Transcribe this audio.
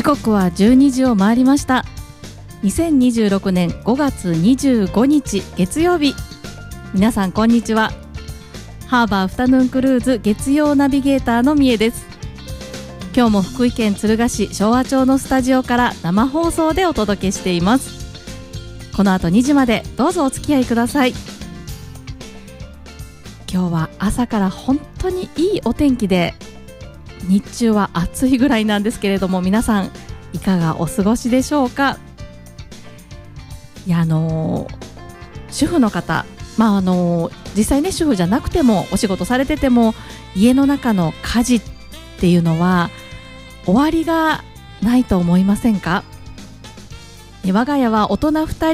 時刻は12時を回りました。2026年5月25日月曜日、皆さんこんにちは。ハーバーアフタヌーンクルーズ月曜ナビゲーターのみえです。今日も福井県敦賀市昭和町のスタジオから生放送でお届けしています。この後2時までどうぞお付き合いください。今日は朝から本当にいいお天気で、日中は暑いぐらいなんですけれども、皆さんいかがお過ごしでしょうか。いや、主婦の方、実際ね、主婦じゃなくてもお仕事されてても、家の中の家事っていうのは終わりがないと思いませんか。我が家は大人2